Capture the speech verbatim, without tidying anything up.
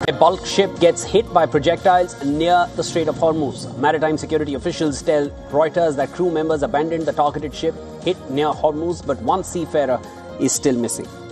A bulk ship gets hit by projectiles near the Strait of Hormuz. Maritime security officials tell Reuters that crew members abandoned the targeted ship hit near Hormuz, but one seafarer is still missing.